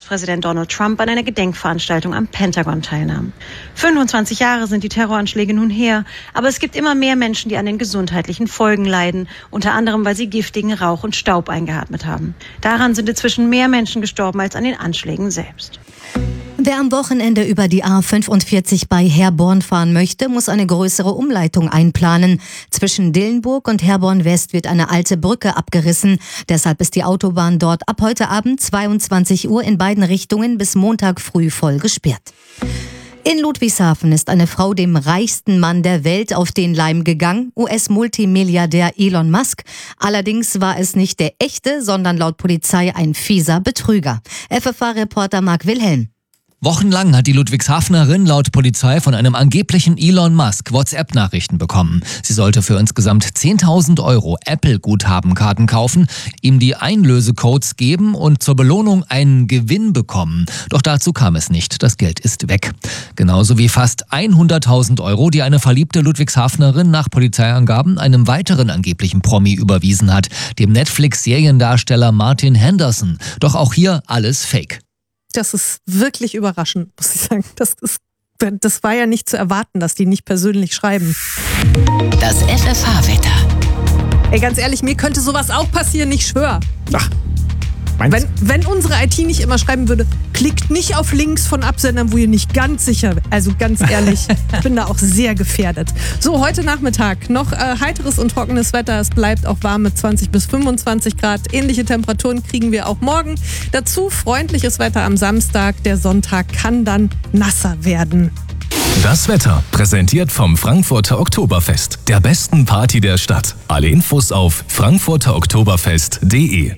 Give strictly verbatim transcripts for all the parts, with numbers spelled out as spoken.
US-Präsident Donald Trump an einer Gedenkveranstaltung am Pentagon teilnahm. fünfundzwanzig Jahre sind die Terroranschläge nun her, aber es gibt immer mehr Menschen, die an den gesundheitlichen Folgen leiden, unter anderem, weil sie giftigen Rauch und Staub eingeatmet haben. Daran sind inzwischen mehr Menschen gestorben als an den Anschlägen selbst. Wer am Wochenende über die A fünfundvierzig bei Herborn fahren möchte, muss eine größere Umleitung einplanen. Zwischen Dillenburg und Herborn West wird eine alte Brücke abgerissen. Deshalb ist die Autobahn dort ab heute Abend zweiundzwanzig Uhr in beiden Richtungen bis Montag früh voll gesperrt. In Ludwigshafen ist eine Frau dem reichsten Mann der Welt auf den Leim gegangen, U S-Multimilliardär Elon Musk. Allerdings war es nicht der echte, sondern laut Polizei ein fieser Betrüger. F F A-Reporter Marc Wilhelm. Wochenlang hat die Ludwigshafenerin laut Polizei von einem angeblichen Elon Musk WhatsApp-Nachrichten bekommen. Sie sollte für insgesamt zehntausend Euro Apple-Guthabenkarten kaufen, ihm die Einlösecodes geben und zur Belohnung einen Gewinn bekommen. Doch dazu kam es nicht. Das Geld ist weg. Genauso wie fast hunderttausend Euro, die eine verliebte Ludwigshafenerin nach Polizeiangaben einem weiteren angeblichen Promi überwiesen hat, dem Netflix-Seriendarsteller Martin Henderson. Doch auch hier alles Fake. Das ist wirklich überraschend, muss ich sagen. Das ist, das war ja nicht zu erwarten, dass die nicht persönlich schreiben. Das F F H-Wetter. Ey, ganz ehrlich, mir könnte sowas auch passieren, ich schwöre. Ach, wenn, wenn unsere I T nicht immer schreiben würde, klickt nicht auf Links von Absendern, wo ihr nicht ganz sicher, also ganz ehrlich, ich bin da auch sehr gefährdet. So, heute Nachmittag noch äh, heiteres und trockenes Wetter. Es bleibt auch warm mit zwanzig bis fünfundzwanzig Grad. Ähnliche Temperaturen kriegen wir auch morgen. Dazu freundliches Wetter am Samstag. Der Sonntag kann dann nasser werden. Das Wetter präsentiert vom Frankfurter Oktoberfest, der besten Party der Stadt. Alle Infos auf frankfurter oktoberfest punkt de.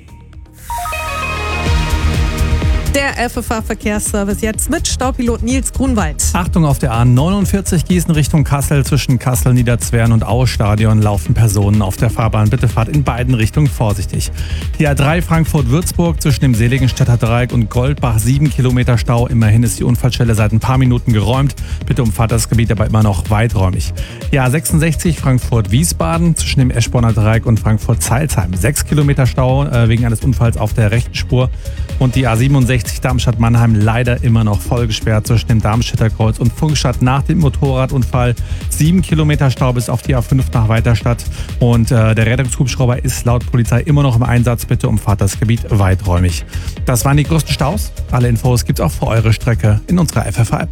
Der F F H-Verkehrsservice jetzt mit Staupilot Nils Grunwald. Achtung, auf der A neunundvierzig Gießen Richtung Kassel. Zwischen Kassel, Niederzwern und Aue-Stadion laufen Personen auf der Fahrbahn. Bitte fahrt in beiden Richtungen vorsichtig. Die A drei Frankfurt-Würzburg zwischen dem Seligenstädter Dreieck und Goldbach. Sieben Kilometer Stau. Immerhin ist die Unfallstelle seit ein paar Minuten geräumt. Bitte umfahrt das Gebiet aber immer noch weiträumig. Die A sechsundsechzig Frankfurt-Wiesbaden zwischen dem Eschborner Dreieck und Frankfurt-Zeilsheim. Sechs Kilometer Stau äh, wegen eines Unfalls auf der rechten Spur. Und die A siebenundsechzig Darmstadt-Mannheim leider immer noch voll gesperrt zwischen dem Darmstädter Kreuz und Funkstadt nach dem Motorradunfall. Sieben Kilometer Stau bis auf die A fünf nach Weiterstadt. Und äh, der Rettungshubschrauber ist laut Polizei immer noch im Einsatz. Bitte umfahrt das Gebiet weiträumig. Das waren die größten Staus. Alle Infos gibt's auch für eure Strecke in unserer F F H-App.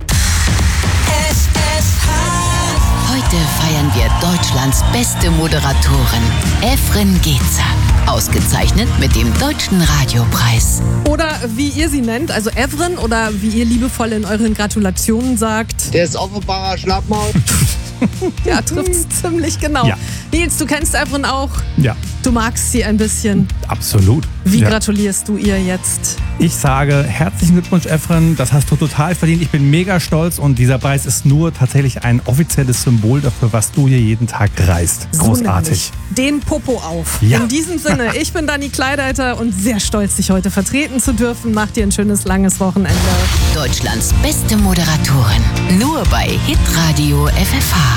Heute feiern wir Deutschlands beste Moderatorin, Evren Gezer. Ausgezeichnet mit dem Deutschen Radiopreis. Oder wie ihr sie nennt, also Evren, oder wie ihr liebevoll in euren Gratulationen sagt. Der ist offenbarer Schlappmaul. Ja, trifft's ziemlich genau. Ja. Nils, du kennst Evren auch. Ja. Du magst sie ein bisschen. Absolut. Wie ja. gratulierst du ihr jetzt? Ich sage herzlichen Glückwunsch, Evren. Das hast du total verdient. Ich bin mega stolz und dieser Preis ist nur tatsächlich ein offizielles Symbol dafür, was du hier jeden Tag reißt. So Großartig. Den Popo auf. Ja. In diesem Sinne, ich bin Dani Kleideiter und sehr stolz, dich heute vertreten zu dürfen. Mach dir ein schönes, langes Wochenende. Deutschlands beste Moderatorin. Nur bei Hitradio F F H.